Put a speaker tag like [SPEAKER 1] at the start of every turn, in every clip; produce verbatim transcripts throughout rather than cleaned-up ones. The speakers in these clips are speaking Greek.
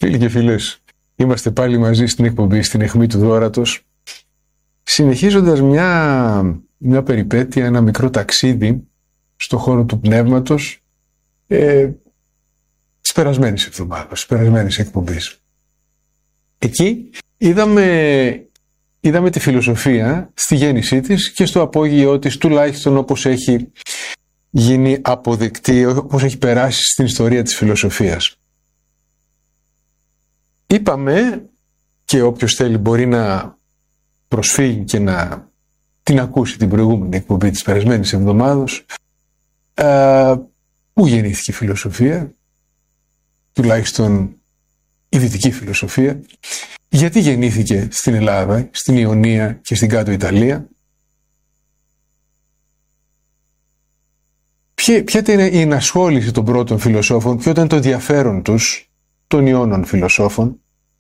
[SPEAKER 1] Φίλοι και φίλες, είμαστε πάλι μαζί στην εκπομπή, στην αιχμή του Δώρατος, συνεχίζοντας μια, μια περιπέτεια, ένα μικρό ταξίδι στο χώρο του πνεύματος ε, της περασμένης εβδομάδας, της περασμένης εκπομπής. Εκεί είδαμε, είδαμε τη φιλοσοφία στη γέννησή της και στο απόγειό της, τουλάχιστον όπως έχει γίνει αποδεκτή, όπως έχει περάσει στην ιστορία της φιλοσοφίας. Είπαμε, και όποιος θέλει μπορεί να προσφύγει και να την ακούσει την προηγούμενη εκπομπή της περασμένης εβδομάδος, ε, πού γεννήθηκε η φιλοσοφία, τουλάχιστον η δυτική φιλοσοφία, γιατί γεννήθηκε στην Ελλάδα, στην Ιωνία και στην κάτω Ιταλία, ποια, ποια ήταν η ενασχόληση των πρώτων φιλοσόφων, ποιο ήταν το ενδιαφέρον τους, των Ιώνων φιλοσόφων.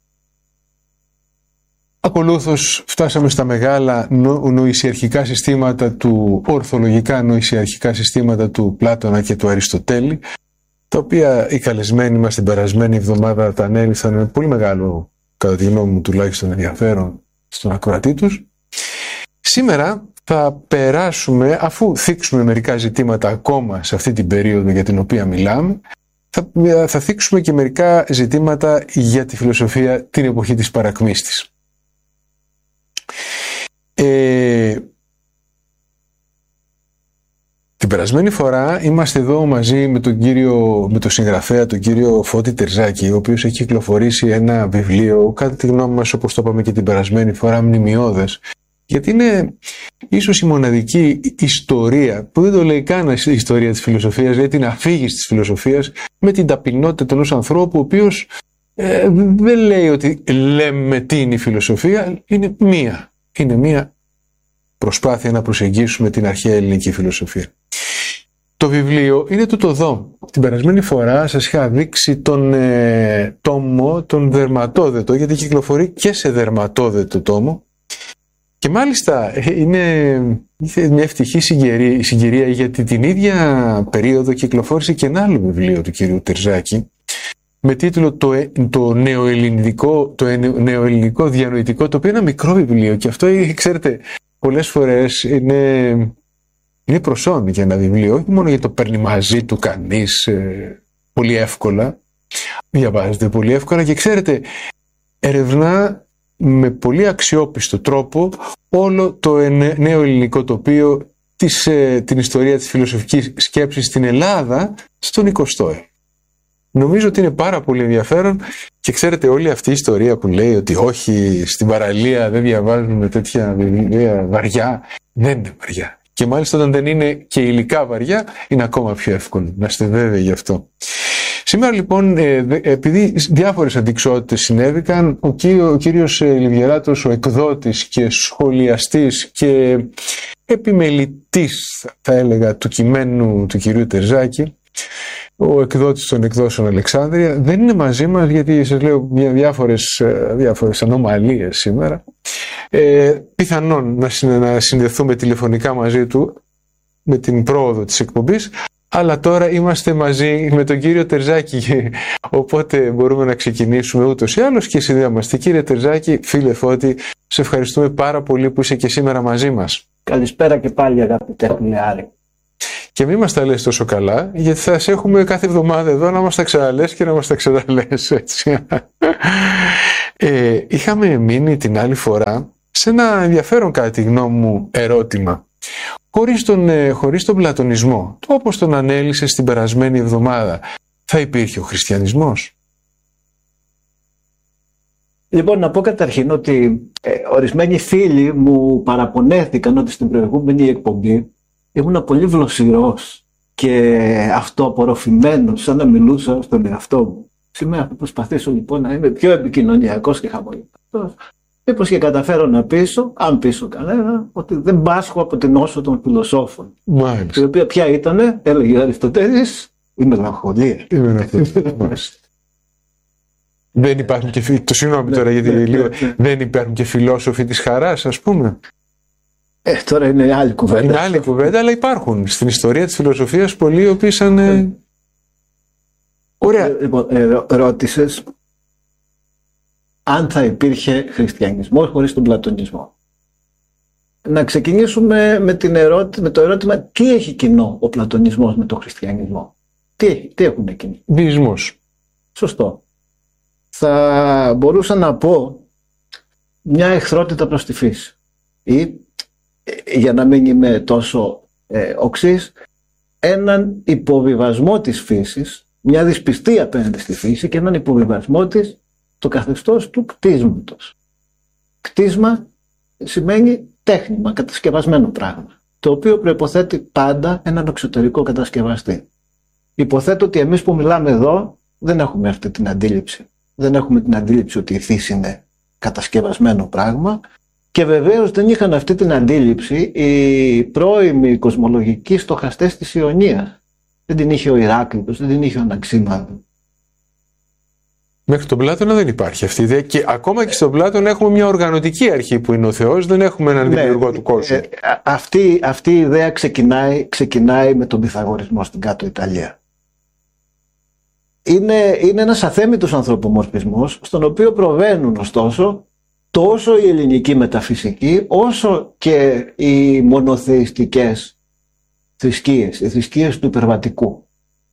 [SPEAKER 1] Ακολούθως φτάσαμε στα μεγάλα νο, νοησιαρχικά συστήματα του, ορθολογικά νοησιαρχικά συστήματα του Πλάτωνα και του Αριστοτέλη, τα οποία οι καλεσμένοι μας την περασμένη εβδομάδα τα ανέλησαν με πολύ μεγάλο, κατά τη γνώμη μου τουλάχιστον, ενδιαφέρον στον ακροατή τους. Σήμερα θα περάσουμε, αφού θίξουμε μερικά ζητήματα ακόμα σε αυτή την περίοδο για την οποία μιλάμε, θα, θα θίξουμε και μερικά ζητήματα για τη φιλοσοφία την εποχή της παρακμής της. Ε, την περασμένη φορά είμαστε εδώ μαζί με τον κύριο, με τον συγγραφέα, τον κύριο Φώτη Τερζάκη, ο οποίος έχει κυκλοφορήσει ένα βιβλίο, κατά τη γνώμη μας, όπως το είπαμε και την περασμένη φορά, μνημιώδες, γιατί είναι ίσως η μοναδική ιστορία, που δεν το λέει καν η ιστορία της φιλοσοφίας, λέει την αφήγηση της φιλοσοφίας με την ταπεινότητα ενός ανθρώπου, ο οποίος ε, δεν λέει ότι λέμε τι είναι η φιλοσοφία, είναι μία. Είναι μία προσπάθεια να προσεγγίσουμε την αρχαία ελληνική φιλοσοφία. Το βιβλίο είναι τούτο εδώ. Την περασμένη φορά σας είχα δείξει τον ε, τόμο, τον δερματόδετο, γιατί κυκλοφορεί και σε δερματόδετο τόμο. Και μάλιστα είναι μια ευτυχή συγκυρία, συγκυρία, γιατί την ίδια περίοδο κυκλοφόρησε και ένα άλλο βιβλίο του κυρίου Τερζάκη με τίτλο το, το, νεοελληνικό, το νεοελληνικό διανοητικό, το οποίο είναι ένα μικρό βιβλίο, και αυτό, ξέρετε, πολλές φορές είναι, είναι προσόν για ένα βιβλίο, όχι μόνο γιατί το παίρνει μαζί του κανείς ε, πολύ εύκολα, διαβάζεται πολύ εύκολα, και ξέρετε, ερευνά με πολύ αξιόπιστο τρόπο όλο το νέο ελληνικό τοπίο, της, ε, την ιστορία της φιλοσοφικής σκέψης στην Ελλάδα στον εικοστό αιώνα. Νομίζω ότι είναι πάρα πολύ ενδιαφέρον, και ξέρετε, όλη αυτή η ιστορία που λέει ότι όχι, στην παραλία δεν διαβάζουμε τέτοια βιβλία βαριά, δεν είναι βαριά. Και μάλιστα όταν δεν είναι και υλικά βαριά, είναι ακόμα πιο εύκολο, να είστε βέβαιοι γι' αυτό. Σήμερα λοιπόν, επειδή διάφορες αντικσότητες συνέβηκαν, ο, κύριο, ο κύριος Λιβιεράτος, ο εκδότης και σχολιαστής και επιμελητής, θα έλεγα, του κειμένου του κυρίου Τερζάκη, ο εκδότης των εκδόσεων Αλεξάνδρεια, δεν είναι μαζί μας, γιατί σας λέω διάφορες, διάφορες ανομαλίες σήμερα. Ε, πιθανόν να, να συνδεθούμε τηλεφωνικά μαζί του με την πρόοδο της εκπομπής, αλλά τώρα είμαστε μαζί με τον κύριο Τερζάκη, οπότε μπορούμε να ξεκινήσουμε ούτως ή άλλως και συνδέαμαστε. Κύριε Τερζάκη, φίλε Φώτη, σε ευχαριστούμε πάρα πολύ που είσαι και σήμερα μαζί μας.
[SPEAKER 2] Καλησπέρα και πάλι, αγαπητέ Χουλιάρη.
[SPEAKER 1] Και μην μας τα λες τόσο καλά, γιατί θα σε έχουμε κάθε εβδομάδα εδώ να μας τα ξαναλες και να μας τα ξαναλες, έτσι. ε, είχαμε μείνει την άλλη φορά σε ένα ενδιαφέρον, κατά τη γνώμη μου, ερώτημα. Χωρίς τον, ε, χωρίς τον πλατωνισμό, το όπως τον ανέλησε στην περασμένη εβδομάδα, θα υπήρχε ο χριστιανισμός?
[SPEAKER 2] Λοιπόν, να πω καταρχήν ότι ε, ορισμένοι φίλοι μου παραπονέθηκαν ότι στην προηγούμενη εκπομπή ήμουν πολύ βλοσιρός και αυτοαπορροφημένος, σαν να μιλούσα στον εαυτό μου. Σήμερα θα προσπαθήσω λοιπόν να είμαι πιο επικοινωνιακός και χαμογελαστός. Μήπως και καταφέρω να πείσω, αν πείσω κανένα, ότι δεν πάσχω από την όσο των φιλοσόφων.
[SPEAKER 1] Μάλιστα.
[SPEAKER 2] Η οποία ποια ήτανε, έλεγε ο Αριστοτέλης, η μελαγχολία.
[SPEAKER 1] Η μελαγχολία. Δεν υπάρχουν και φίλοι, το συγγνώμη τώρα γιατί ναι, λίγο, ναι, ναι. Δεν υπάρχουν και φιλόσοφοι της χαράς, ας πούμε.
[SPEAKER 2] Ε, τώρα είναι άλλη κουβέντα.
[SPEAKER 1] Είναι άλλη κουβέντα, αλλά υπάρχουν στην ιστορία της φιλοσοφίας πολλοί οι οποίοι σαν... Ε... Ωραία.
[SPEAKER 2] Λοιπόν, ε, ρώτησες αν θα υπήρχε χριστιανισμός χωρίς τον πλατωνισμό. Να ξεκινήσουμε με, την ερώτη, με το ερώτημα τι έχει κοινό ο πλατωνισμός με τον χριστιανισμό. Τι, έχει, τι έχουν κοινό.
[SPEAKER 1] Δεισμός.
[SPEAKER 2] Σωστό. Θα μπορούσα να πω μια εχθρότητα προς τη φύση. Ή, για να μην είμαι τόσο ε, οξύς, έναν υποβιβασμό της φύσης, μια δυσπιστία απέναντι στη φύση και έναν υποβιβασμό της το καθεστώς του κτίσματος. Κτίσμα σημαίνει τέχνημα, κατασκευασμένο πράγμα, το οποίο προϋποθέτει πάντα έναν εξωτερικό κατασκευαστή. Υποθέτω ότι εμείς που μιλάμε εδώ δεν έχουμε αυτή την αντίληψη. Δεν έχουμε την αντίληψη ότι η φύση είναι κατασκευασμένο πράγμα και βεβαίως δεν είχαν αυτή την αντίληψη οι πρώιμοι κοσμολογικοί στοχαστές της Ιωνίας. Δεν την είχε ο Ηράκλειτος, δεν την είχε ο Αναξίμαδος.
[SPEAKER 1] Μέχρι τον Πλάτωνα δεν υπάρχει αυτή η ιδέα και ακόμα και στον Πλάτωνα έχουμε μια οργανωτική αρχή που είναι ο Θεός, δεν έχουμε έναν ναι, δημιουργό του κόσμου.
[SPEAKER 2] Ε, αυτή, αυτή η ιδέα ξεκινάει, ξεκινάει με τον Πυθαγορισμό στην κάτω Ιταλία. Είναι, είναι ένας αθέμητος ανθρωπομορφισμός στον οποίο προβαίνουν ωστόσο τόσο η ελληνική μεταφυσική όσο και οι μονοθεϊστικές θρησκείες, οι θρησκείες του υπερβατικού.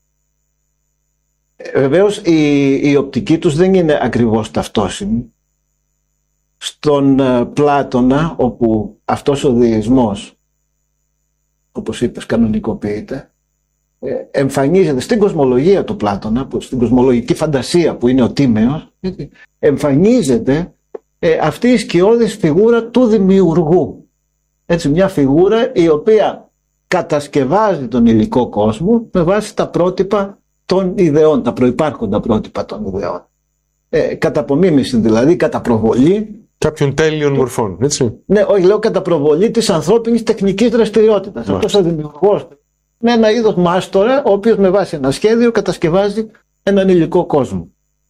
[SPEAKER 2] Βεβαίως η, η οπτική τους δεν είναι ακριβώς ταυτόσιμη. Στον Πλάτωνα, όπου αυτός ο δεισμός, όπως είπες, κανονικοποιείται, εμφανίζεται στην κοσμολογία του Πλάτωνα, στην κοσμολογική φαντασία που είναι ο Τίμεος, εμφανίζεται ε, αυτή η σκιώδης φιγούρα του δημιουργού. Έτσι, μια φιγούρα η οποία κατασκευάζει τον υλικό κόσμο με βάση τα πρότυπα των ιδεών, τα προϋπάρχοντα πρότυπα των ιδεών. Ε, κατά απομίμηση δηλαδή, κατά προβολή
[SPEAKER 1] κάποιων τέλειων μορφών, έτσι.
[SPEAKER 2] Ναι, όχι, λέω κατά προβολή της ανθρώπινης τεχνικής δραστηριότητας. Αυτός ο δημιουργός με ένα είδος μάστορα, ο οποίος με βάση ένα σχέδιο κατασκευάζει έναν υλικό κόσμο.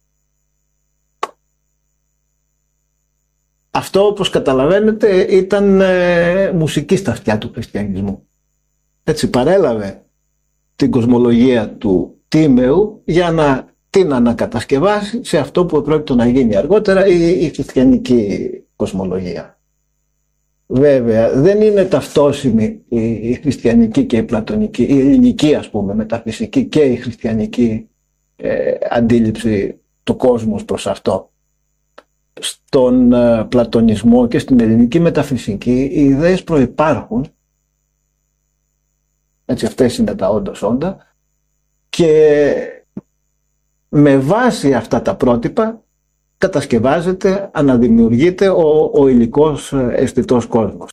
[SPEAKER 2] Αυτό, όπως καταλαβαίνετε, ήταν ε, μουσική στα αυτιά του χριστιανισμού. Έτσι παρέλαβε την κοσμολογία του Τίμεου για να την ανακατασκευάσει σε αυτό που πρόκειται να γίνει αργότερα, η, η χριστιανική κοσμολογία. Βέβαια, δεν είναι ταυτόσιμη η, η χριστιανική και η πλατωνική, η ελληνική ας πούμε μεταφυσική και η χριστιανική ε, αντίληψη του κόσμου προς αυτό. Στον ε, πλατωνισμό και στην ελληνική μεταφυσική οι ιδέες προϋπάρχουν, έτσι αυτές είναι τα όντως όντα, και με βάση αυτά τα πρότυπα κατασκευάζεται, αναδημιουργείται ο, ο υλικός αισθητός κόσμος.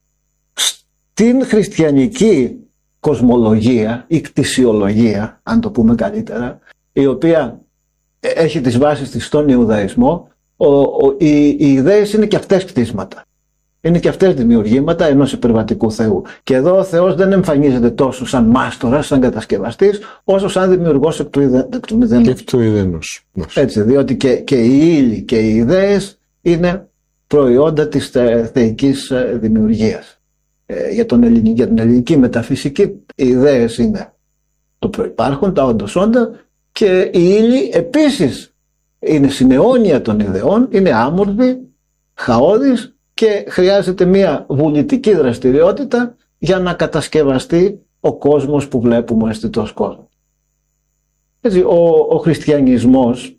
[SPEAKER 2] Στην χριστιανική κοσμολογία ή κτησιολογία, αν το πούμε καλύτερα, η οποία έχει τις βάσεις της στον Ιουδαϊσμό, ο, ο, οι, οι ιδέες είναι και αυτές κτίσματα. Είναι και αυτές δημιουργήματα ενός υπερβατικού Θεού. Και εδώ ο Θεός δεν εμφανίζεται τόσο σαν μάστορας, σαν κατασκευαστής, όσο σαν δημιουργός εκ του, ιδε... εκ του μηδενός.
[SPEAKER 1] Και εκ του ιδενός.
[SPEAKER 2] Έτσι, διότι και, και οι ύλοι και οι ιδέες είναι προϊόντα της θεϊκής δημιουργίας. Ε, για, τον ελληνική, για την ελληνική μεταφυσική οι ιδέες είναι το προϋπάρχον, τα όντως όντα, και οι ύλοι επίσης είναι συναιώνια των ιδεών, είναι άμορφοι, χαώδεις, και χρειάζεται μια βουλητική δραστηριότητα για να κατασκευαστεί ο κόσμος που βλέπουμε, ο αισθητός κόσμος. Έτσι, ο, ο χριστιανισμός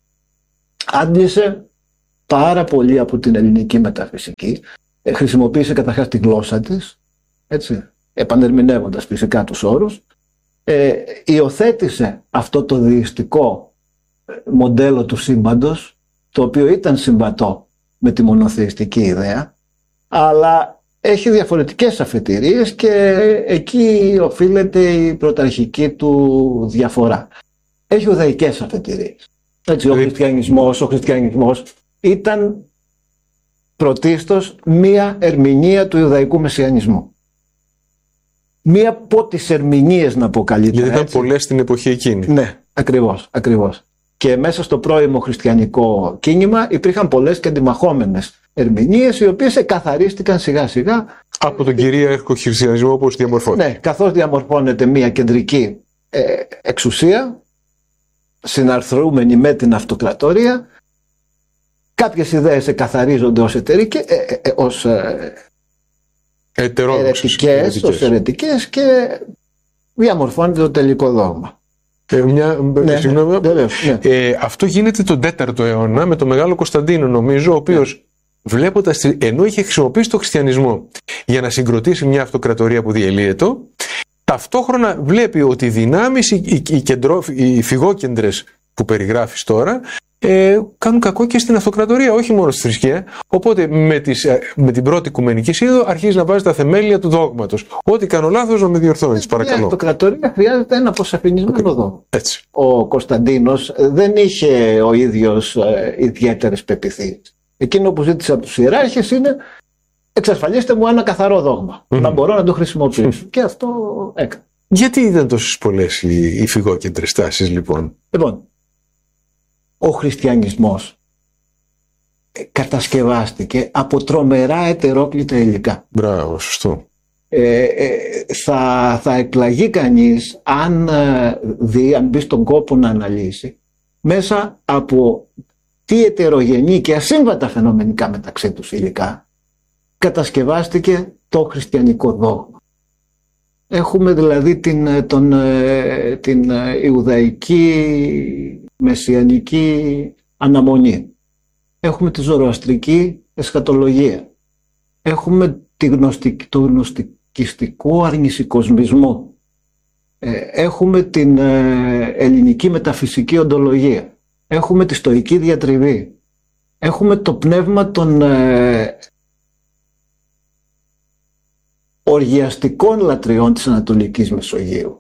[SPEAKER 2] άντλησε πάρα πολύ από την ελληνική μεταφυσική, ε, χρησιμοποίησε καταρχάς τη γλώσσα της, έτσι, επανερμηνεύοντας φυσικά τους όρους, ε, υιοθέτησε αυτό το δειστικό μοντέλο του σύμπαντος, το οποίο ήταν συμβατό με τη μονοθεϊστική ιδέα, αλλά έχει διαφορετικές αφετηρίες και εκεί οφείλεται η πρωταρχική του διαφορά. Έχει ουδαϊκές αφετηρίες. Έτσι, ο χριστιανισμός, ο χριστιανισμός ήταν πρωτίστως μία ερμηνεία του Ιουδαϊκού Μεσιανισμού. Μία από τις ερμηνείες, να πω καλύτερα.
[SPEAKER 1] Γιατί ήταν πολλές στην εποχή εκείνη.
[SPEAKER 2] Ναι, ακριβώς, ακριβώς. Και μέσα στο πρώιμο χριστιανικό κίνημα υπήρχαν πολλές και αντιμαχόμενες ερμηνείες, οι οποίες εκαθαρίστηκαν σιγά σιγά
[SPEAKER 1] από τον κυρίαρχο χριστιανισμό όπως διαμορφώνεται.
[SPEAKER 2] Ναι, καθώς διαμορφώνεται μια κεντρική ε, εξουσία συναρθρούμενη με την αυτοκρατορία, κάποιες ιδέες εκαθαρίζονται ως, εταιρικές, ε, ε, ε, ως ε, ερετικές, ως ερετικές και διαμορφώνεται το τελικό δόγμα.
[SPEAKER 1] Ε, μια,
[SPEAKER 2] ναι,
[SPEAKER 1] συγγνώμη,
[SPEAKER 2] ναι, ναι.
[SPEAKER 1] Ε, αυτό γίνεται τον τέταρτο αιώνα με τον Μεγάλο Κωνσταντίνο, νομίζω, ο οποίος ναι. βλέποντας, ενώ είχε χρησιμοποιήσει τον χριστιανισμό για να συγκροτήσει μια αυτοκρατορία που διελύεται, ταυτόχρονα βλέπει ότι οι δυνάμεις, οι, οι, οι, κεντρό, οι φυγόκεντρες που περιγράφεις τώρα, ε, κάνουν κακό και στην αυτοκρατορία, όχι μόνο στη θρησκεία. Οπότε με, τις, με την πρώτη Οικουμενική Σύνοδο αρχίζει να βάζει τα θεμέλια του δόγματος. Ό,τι κάνω λάθος να με διορθώνεις, παρακαλώ.
[SPEAKER 2] Η αυτοκρατορία χρειάζεται ένα αποσαφηνισμένο δόγμα.
[SPEAKER 1] Έτσι.
[SPEAKER 2] Ο Κωνσταντίνος δεν είχε ο ίδιος ε, ιδιαίτερες πεποιθήσεις. Εκείνο που ζήτησε από τους ιεράρχες είναι εξασφαλίστε μου ένα καθαρό δόγμα, mm-hmm. να μπορώ να το χρησιμοποιήσω. Mm-hmm. Και αυτό έκανε.
[SPEAKER 1] Γιατί ήταν τόσες πολλές οι, οι φυγόκεντρες τάσεις, λοιπόν?
[SPEAKER 2] Λοιπόν, ο χριστιανισμός κατασκευάστηκε από τρομερά ετερόκλητα υλικά.
[SPEAKER 1] Μπράβο, σωστό.
[SPEAKER 2] Ε, ε, θα, θα εκπλαγεί κανείς αν δει, αν μπει στον κόπο να αναλύσει μέσα από τι ετερογενή και ασύμβατα φαινομενικά μεταξύ τους υλικά κατασκευάστηκε το χριστιανικό δόγμα. Έχουμε δηλαδή την, τον, την Ιουδαϊκή μεσιανική αναμονή. Έχουμε τη ζωροαστρική εσχατολογία. Έχουμε τη γνωστικ, το γνωστικιστικό αρνησικοσμισμό. Έχουμε την ελληνική μεταφυσική οντολογία. Έχουμε τη στοική διατριβή. Έχουμε το πνεύμα των οργιαστικών λατριών της Ανατολικής Μεσογείου.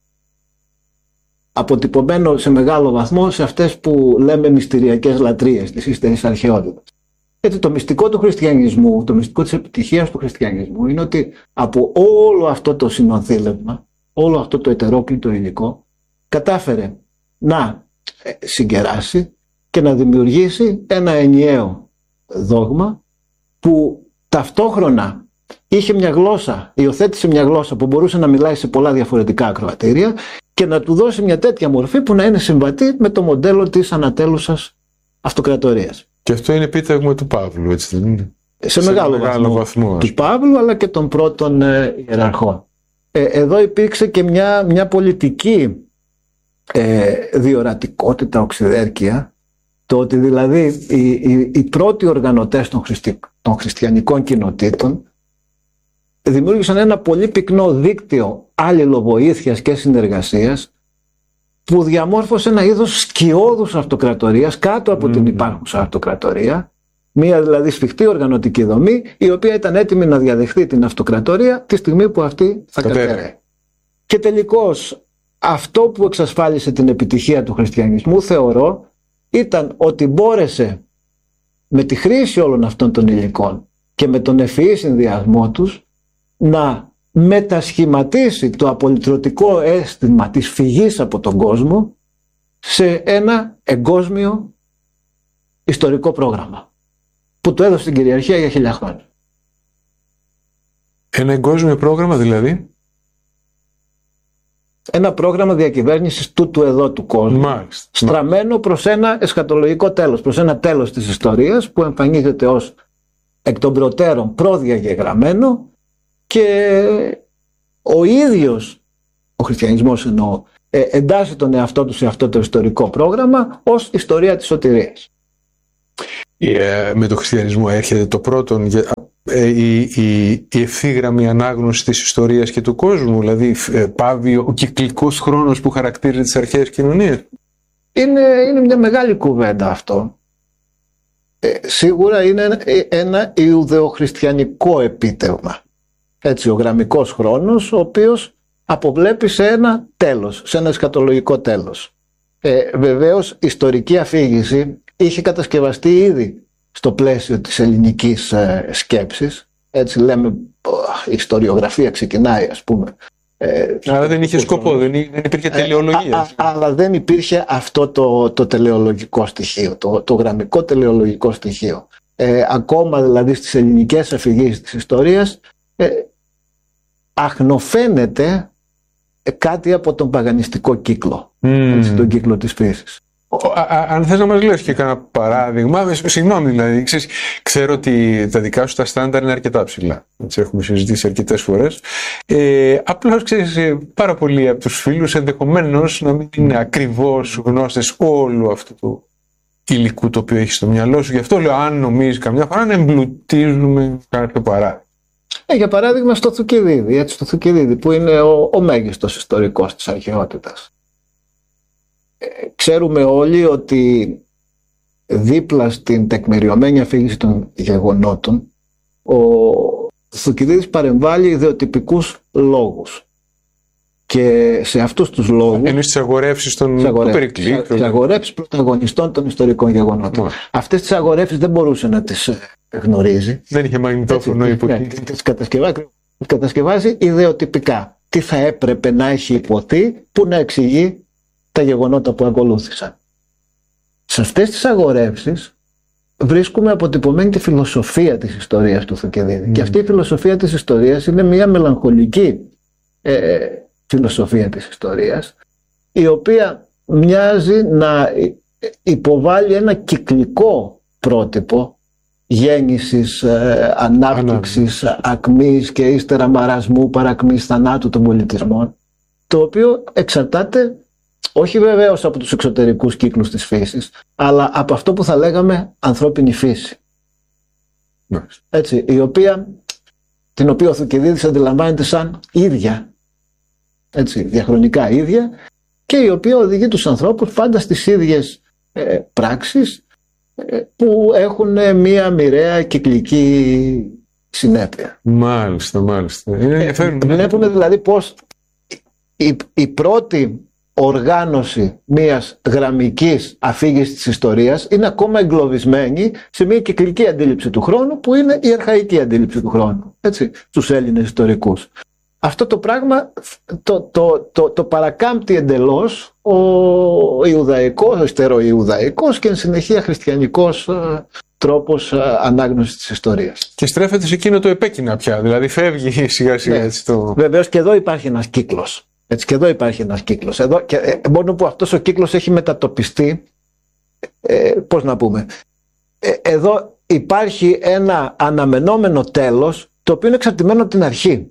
[SPEAKER 2] Αποτυπωμένο σε μεγάλο βαθμό σε αυτές που λέμε μυστηριακές λατρείες της ύστερης αρχαιότητας. Γιατί το μυστικό του χριστιανισμού, το μυστικό της επιτυχίας του χριστιανισμού είναι ότι από όλο αυτό το συνονθήλευμα, όλο αυτό το ετερόκλητο υλικό, κατάφερε να συγκεράσει και να δημιουργήσει ένα ενιαίο δόγμα που ταυτόχρονα είχε μια γλώσσα, υιοθέτησε μια γλώσσα που μπορούσε να μιλάει σε πολλά διαφορετικά ακροατήρια και να του δώσει μια τέτοια μορφή που να είναι συμβατή με το μοντέλο της ανατέλουσας αυτοκρατορίας.
[SPEAKER 1] Και αυτό είναι επίτευγμα του Παύλου, έτσι δεν είναι?
[SPEAKER 2] Σε, σε μεγάλο, μεγάλο βαθμό, βαθμό του Παύλου, αλλά και των πρώτων ε, ιεραρχών. Ε, εδώ υπήρξε και μια, μια πολιτική ε, διορατικότητα, οξυδέρκεια, το ότι δηλαδή οι, οι, οι πρώτοι οργανωτές των, χριστι, των χριστιανικών κοινοτήτων δημιούργησαν ένα πολύ πυκνό δίκτυο αλληλοβοήθειας και συνεργασίας που διαμόρφωσε ένα είδος σκιώδους αυτοκρατορίας κάτω από mm. την υπάρχουσα αυτοκρατορία, μία δηλαδή σφιχτή οργανωτική δομή η οποία ήταν έτοιμη να διαδεχθεί την αυτοκρατορία τη στιγμή που αυτή θα κατέρεε. Και τελικώς αυτό που εξασφάλισε την επιτυχία του χριστιανισμού, θεωρώ, ήταν ότι μπόρεσε με τη χρήση όλων αυτών των υλικών και με τον ευφυή συνδυασμό τους να μετασχηματίσει το απολυτρωτικό αίσθημα της φυγής από τον κόσμο σε ένα εγκόσμιο ιστορικό πρόγραμμα που το έδωσε την κυριαρχία για χίλια χρόνια.
[SPEAKER 1] Ένα εγκόσμιο πρόγραμμα δηλαδή?
[SPEAKER 2] Ένα πρόγραμμα διακυβέρνησης τούτου εδώ του κόσμου.
[SPEAKER 1] Μάλιστα.
[SPEAKER 2] Στραμμένο προς ένα εσχατολογικό τέλος, προς ένα τέλος της ιστορίας που εμφανίζεται ως εκ των προτέρων προδιαγεγραμμένο και ο ίδιος ο χριστιανισμός εννοώ ε, εντάσσει τον εαυτό του σε αυτό το ιστορικό πρόγραμμα ως ιστορία της σωτηρίας.
[SPEAKER 1] Yeah, με τον χριστιανισμό έρχεται το πρώτον ε, η, η, η ευθύγραμμη ανάγνωση της ιστορίας και του κόσμου, δηλαδή ε, πάβει ο κυκλικός χρόνος που χαρακτήριζε τις αρχαίες κοινωνίες.
[SPEAKER 2] Είναι, είναι μια μεγάλη κουβέντα αυτό. Ε, σίγουρα είναι ένα, ένα ιουδεοχριστιανικό επίτευγμα. Έτσι, ο γραμμικός χρόνος, ο οποίος αποβλέπει σε ένα τέλος, σε ένα εσκατολογικό τέλος. Ε, βεβαίως, ιστορική αφήγηση είχε κατασκευαστεί ήδη στο πλαίσιο της ελληνικής ε, σκέψης. Έτσι λέμε, η ιστοριογραφία ξεκινάει, ας πούμε.
[SPEAKER 1] Ε, αλλά δεν είχε σκοπό, δεν, δεν υπήρχε τελεολογία.
[SPEAKER 2] Ε, α, αλλά δεν υπήρχε αυτό το, το τελεολογικό στοιχείο, το, το γραμμικό τελεολογικό στοιχείο. Ε, ακόμα δηλαδή στις ελληνικές αφηγήσεις της ιστορίας, ε, αχνοφαίνεται κάτι από τον παγανιστικό κύκλο, mm. έτσι, τον κύκλο της φύσης.
[SPEAKER 1] Αν θες να μας λες και κανένα παράδειγμα, συγγνώμη δηλαδή, ξέρεις, ξέρω ότι τα δικά σου τα στάνταρ είναι αρκετά ψηλά. Έτσι, έχουμε συζητήσει αρκετές φορές. Ε, απλώς ξέρεις, πάρα πολλοί από τους φίλους ενδεχομένως να μην είναι ακριβώς γνώστες όλου αυτού του υλικού το οποίο έχει στο μυαλό σου. Γι' αυτό λέω, αν νομίζεις καμιά φορά να εμπλουτίζουμε κάποιο παράδειγμα.
[SPEAKER 2] Ε, για παράδειγμα στο Θουκυδίδη, έτσι, στο Θουκυδίδη που είναι ο, ο μέγιστος ιστορικός της αρχαιότητας. Ε, ξέρουμε όλοι ότι δίπλα στην τεκμηριωμένη αφήγηση των γεγονότων ο Θουκυδίδης παρεμβάλλει ιδεοτυπικούς λόγους. Και σε αυτούς τους λόγους.
[SPEAKER 1] Εννοείς τις αγορεύσεις των Περικλή.
[SPEAKER 2] Τις αγορεύσεις πρωταγωνιστών των ιστορικών γεγονότων. Yeah. Αυτές τις αγορεύσεις δεν μπορούσε να τις γνωρίζει.
[SPEAKER 1] Δεν είχε μαγνητόφωνο υποκείμενο.
[SPEAKER 2] Τις κατασκευάζει, κατασκευάζει ιδεοτυπικά. Τι θα έπρεπε να έχει υποθεί που να εξηγεί τα γεγονότα που ακολούθησαν. Σε αυτές τις αγορεύσεις βρίσκουμε αποτυπωμένη τη φιλοσοφία της ιστορίας του Θουκυδίδη. Mm. Και αυτή η φιλοσοφία της ιστορίας είναι μια μελαγχολική ε, φιλοσοφία της ιστορίας, η οποία μοιάζει να υποβάλει ένα κυκλικό πρότυπο γέννησης, ε, ανάπτυξης, Ανά. ακμής και ύστερα μαρασμού, παρακμής, θανάτου των πολιτισμών, το οποίο εξαρτάται όχι βεβαίως από τους εξωτερικούς κύκλους της φύσης, αλλά από αυτό που θα λέγαμε ανθρώπινη φύση. Yes. Έτσι, η οποία, την οποία ο Θουκυδίδης αντιλαμβάνεται σαν ίδια, έτσι, διαχρονικά ίδια, και η οποία οδηγεί τους ανθρώπους πάντα στις ίδιες ε, πράξεις ε, που έχουν μία μοιραία κυκλική συνέπεια.
[SPEAKER 1] Μάλιστα, μάλιστα. Είναι ενδιαφέρον.
[SPEAKER 2] Ε, βλέπουμε δηλαδή πως η, η πρώτη οργάνωση μιας γραμμικής αφήγησης της ιστορίας είναι ακόμα εγκλωβισμένη σε μια κυκλική αντίληψη του χρόνου που είναι η αρχαϊκή αντίληψη του χρόνου, έτσι, στους Έλληνες ιστορικούς. Αυτό το πράγμα το, το, το, το παρακάμπτει εντελώς ο Ιουδαϊκός, ο ιστεροϊουδαϊκός και εν συνεχεία χριστιανικός ε, τρόπος ε, ανάγνωσης της ιστορίας.
[SPEAKER 1] Και στρέφεται σε εκείνο το επέκεινα πια, δηλαδή φεύγει σιγά σιγά, ναι, έτσι το...
[SPEAKER 2] Βεβαίως και εδώ υπάρχει ένας κύκλος. Έτσι, και εδώ υπάρχει ένας κύκλος. Εδώ, και, ε, μόνο που αυτός ο κύκλος έχει μετατοπιστεί, ε, πώς να πούμε, ε, εδώ υπάρχει ένα αναμενόμενο τέλος το οποίο είναι εξαρτημένο από την αρχή.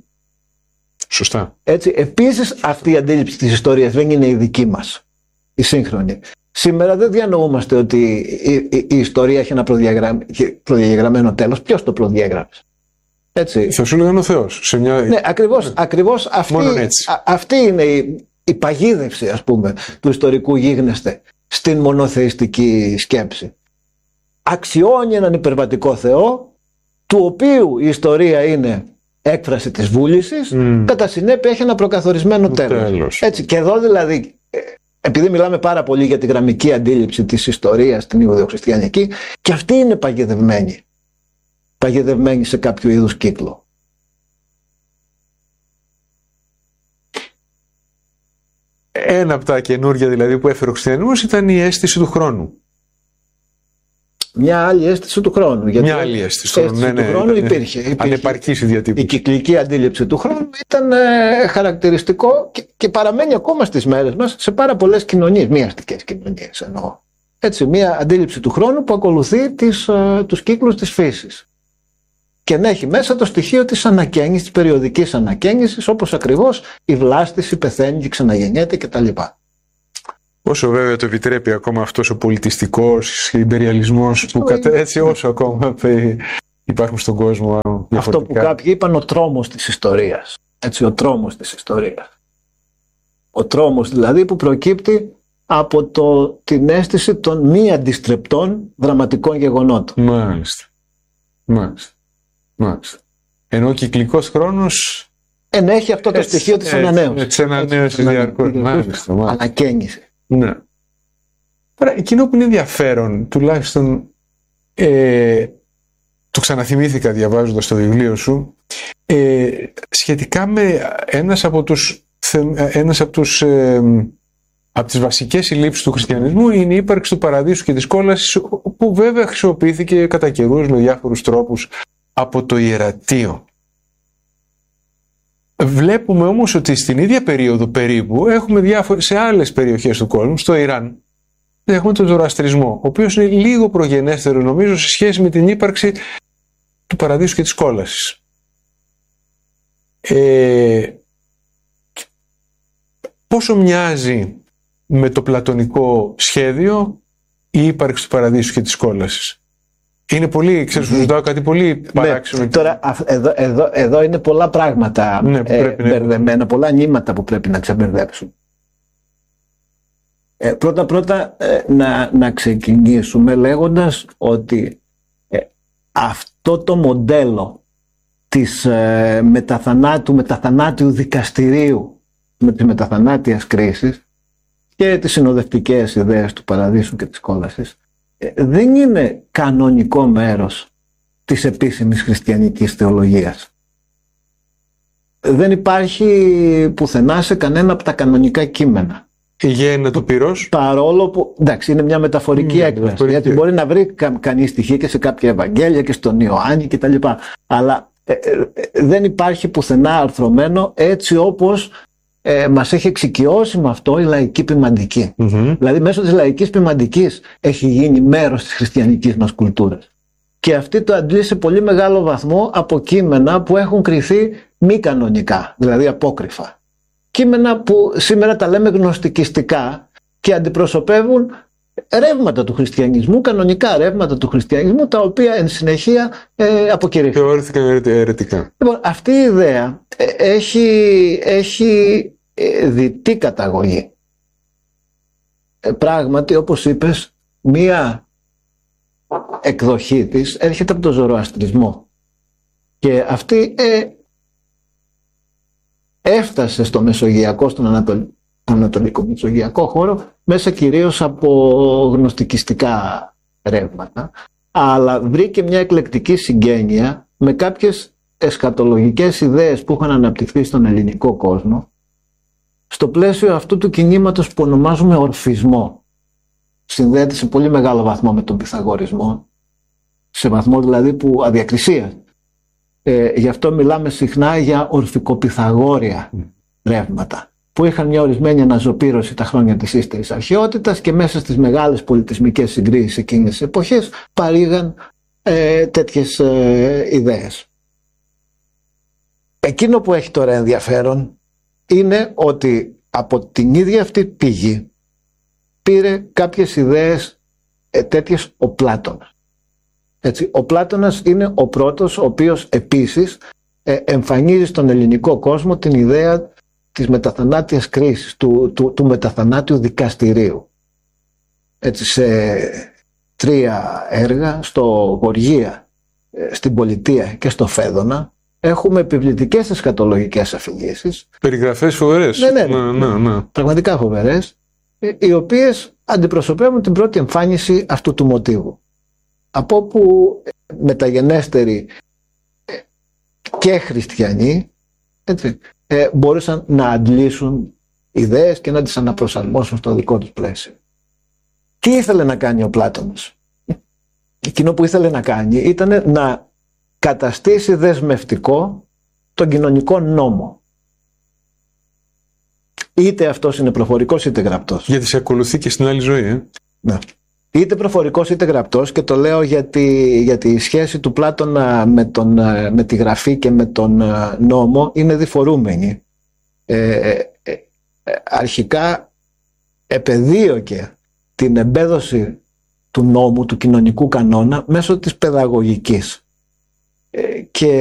[SPEAKER 1] Σωστά.
[SPEAKER 2] Έτσι, επίσης αυτή η αντίληψη της ιστορίας δεν είναι η δική μας, η σύγχρονη. Σήμερα δεν διανοούμαστε ότι η, η, η ιστορία έχει ένα προδιαγραμ, προδιαγραμμένο τέλος. Ποιος το προδιαγράψει? Έτσι.
[SPEAKER 1] Θα σου λέγανε ο Θεός. Σε μια...
[SPEAKER 2] Ναι, ακριβώς, ακριβώς αυτή, α, αυτή είναι η, η παγίδευση, ας πούμε, του ιστορικού γίγνεσθε στην μονοθεϊστική σκέψη. Αξιώνει έναν υπερβατικό Θεό, του οποίου η ιστορία είναι έκφραση της βούλησης, mm. κατά συνέπεια έχει ένα προκαθορισμένο τέλος. τέλος. Έτσι, και εδώ δηλαδή, επειδή μιλάμε πάρα πολύ για τη γραμμική αντίληψη της ιστορίας, την Ιουδαιοχριστιανική, και αυτή είναι παγιδευμένη. Παγιδευμένη σε κάποιο είδους κύκλο.
[SPEAKER 1] Ένα από τα καινούργια δηλαδή που έφερε ο χριστιανισμός ήταν η αίσθηση του χρόνου.
[SPEAKER 2] Μια άλλη αίσθηση του χρόνου. Γιατί
[SPEAKER 1] Μια άλλη αίσθηση, αίσθηση
[SPEAKER 2] ναι, ναι, του χρόνου υπήρχε. υπήρχε.
[SPEAKER 1] Ανεπαρκής η διατύπωση.
[SPEAKER 2] Η κυκλική αντίληψη του χρόνου ήταν ε, χαρακτηριστικό και, και παραμένει ακόμα στις μέρες μας σε πάρα πολλές κοινωνίες, μη αστικές κοινωνίες εννοώ. Έτσι, μια αντίληψη του χρόνου που ακολουθεί τις, ε, τους κύκλους της φύσης. Και να έχει μέσα το στοιχείο της ανακαίνησης, της περιοδικής ανακαίνησης, όπως ακριβώς η βλάστηση πεθαίνει και ξαναγεννιέται κτλ.
[SPEAKER 1] Όσο βέβαια το επιτρέπει ακόμα αυτός ο πολιτιστικός ιμπεριαλισμός που κατέ... έτσι όσο ακόμα υπάρχουν στον κόσμο διαφορετικά.
[SPEAKER 2] Αυτό που κάποιοι είπαν ο τρόμος της ιστορίας. Έτσι, ο τρόμος της ιστορίας. Ο τρόμος δηλαδή που προκύπτει από το, την αίσθηση των μη αντιστρεπτών δραματικών γεγονότων.
[SPEAKER 1] Μάλιστα. Μάλιστα. Μάλιστα. Ενώ ο κυκλικός χρόνος
[SPEAKER 2] ενέχει αυτό το έτσι, στοιχείο της ανανέωσης.
[SPEAKER 1] Της ανανέωσης διαρκώς. Μάλιστα.
[SPEAKER 2] Ανακαίνιση.
[SPEAKER 1] Ναι. Τώρα, εκείνο που είναι ενδιαφέρον, τουλάχιστον ε, το ξαναθυμήθηκα διαβάζοντας το βιβλίο σου, ε, σχετικά με ένας από τους, ένας από τους ε, από τις βασικές συλλήψεις του χριστιανισμού είναι η ύπαρξη του παραδείσου και της κόλασης, που βέβαια χρησιμοποιήθηκε κατά καιρούς με διάφορους τρόπους από το ιερατείο. Βλέπουμε όμως ότι στην ίδια περίοδο περίπου έχουμε διάφορες, σε άλλες περιοχές του κόσμου, στο Ιράν, έχουμε τον Ζωραστρισμό, ο οποίος είναι λίγο προγενέστερο νομίζω σε σχέση με την ύπαρξη του παραδείσου και της κόλασης. Ε, πόσο μοιάζει με το πλατωνικό σχέδιο η ύπαρξη του παραδείσου και της κόλασης? Είναι πολύ, ξέρεις, σου ζητάω κάτι πολύ παράξενο.
[SPEAKER 2] Ναι, τώρα, εδώ, εδώ, εδώ είναι πολλά πράγματα
[SPEAKER 1] ναι,
[SPEAKER 2] ε, μπερδεμένα, να... πολλά νήματα που πρέπει να ξεμπερδέψουν. Ε, πρώτα πρώτα ε, να, να ξεκινήσουμε λέγοντας ότι ε, αυτό το μοντέλο της ε, μεταθανάτου, μεταθανάτιου δικαστηρίου με τη μεταθανάτιας κρίσης και τις συνοδευτικές ιδέες του παραδείσου και της κόλασης ε, δεν είναι κανονικό μέρος της επίσημης χριστιανικής θεολογίας. Δεν υπάρχει πουθενά σε κανένα από τα κανονικά κείμενα.
[SPEAKER 1] Η γέννα του πυρός.
[SPEAKER 2] Παρόλο που, εντάξει, είναι μια μεταφορική mm, έκφραση, μεταφορική. Γιατί μπορεί να βρει κα, κανείς στοιχεία και σε κάποια Ευαγγέλια και στον Ιωάννη κτλ. Αλλά ε, ε, δεν υπάρχει πουθενά αρθρωμένο έτσι όπως ε, μας έχει εξοικειώσει με αυτό η λαϊκή ποιμαντική. Mm-hmm. Δηλαδή μέσω της λαϊκής ποιμαντικής έχει γίνει μέρος της χριστιανικής μας κουλτούρας. Και αυτή το αντλεί σε πολύ μεγάλο βαθμό από κείμενα που έχουν κριθεί μη κανονικά, δηλαδή απόκριφα. Κείμενα που σήμερα τα λέμε γνωστικιστικά και αντιπροσωπεύουν ρεύματα του χριστιανισμού, κανονικά ρεύματα του χριστιανισμού, τα οποία εν συνεχεία ε, αποκηρύχθηκαν.
[SPEAKER 1] Θεωρήθηκαν αιρετικά.
[SPEAKER 2] Λοιπόν, αυτή η ιδέα ε, έχει, έχει ε, δυτή καταγωγή. Ε, πράγματι, όπως είπες, μία εκδοχή της έρχεται από τον Ζωροαστρισμό. Και αυτή ε, έφτασε στο μεσογειακό, στον Ανατολ... ανατολικό μεσογειακό χώρο μέσα κυρίως από γνωστικιστικά ρεύματα, αλλά βρήκε μια εκλεκτική συγγένεια με κάποιες εσχατολογικές ιδέες που είχαν αναπτυχθεί στον ελληνικό κόσμο στο πλαίσιο αυτού του κινήματος που ονομάζουμε ορφισμό. Συνδέεται σε πολύ μεγάλο βαθμό με τον Πυθαγορισμό, σε βαθμό δηλαδή που αδιακρισία. Ε, γι' αυτό μιλάμε συχνά για ορφικοπυθαγόρια mm. ρεύματα που είχαν μια ορισμένη αναζωπήρωση τα χρόνια της ύστερης αρχαιότητας και μέσα στις μεγάλες πολιτισμικές συγκρίσεις εκείνες τις εποχές παρήγαν ε, τέτοιες ε, ιδέες. Εκείνο που έχει τώρα ενδιαφέρον είναι ότι από την ίδια αυτή πηγή πήρε κάποιες ιδέες ε, τέτοιες ο Πλάτωνας. Έτσι, ο Πλάτωνας είναι ο πρώτος ο οποίος επίσης ε, εμφανίζει στον ελληνικό κόσμο την ιδέα της μεταθανάτιας κρίσης, του, του, του μεταθανάτιου δικαστηρίου. Έτσι, σε τρία έργα, στο Γοργία, ε, στην Πολιτεία και στο Φέδωνα, έχουμε επιβλητικές εσκατολογικές αφηγήσεις.
[SPEAKER 1] Περιγραφές φοβερές.
[SPEAKER 2] Ναι, ναι,
[SPEAKER 1] ναι, ναι, ναι.
[SPEAKER 2] Πραγματικά φοβερές, ε, οι οποίες αντιπροσωπεύουν την πρώτη εμφάνιση αυτού του μοτίβου. Από όπου μεταγενέστεροι και χριστιανοί έτσι, ε, μπορούσαν να αντλήσουν ιδέες και να τις αναπροσαρμόσουν στο δικό τους πλαίσιο. Τι ήθελε να κάνει ο Πλάτωνας? Εκείνο που ήθελε να κάνει ήταν να καταστήσει δεσμευτικό τον κοινωνικό νόμο. Είτε αυτός είναι προφορικός είτε γραπτός.
[SPEAKER 1] Γιατί σε ακολουθεί και στην άλλη ζωή. Ε?
[SPEAKER 2] Ναι. Είτε προφορικός είτε γραπτός, και το λέω γιατί, γιατί η σχέση του Πλάτωνα με, τον, με τη γραφή και με τον νόμο είναι διφορούμενη. Ε, ε, ε, αρχικά επεδίωκε την εμπέδωση του νόμου, του κοινωνικού κανόνα, μέσω της παιδαγωγικής. Ε, και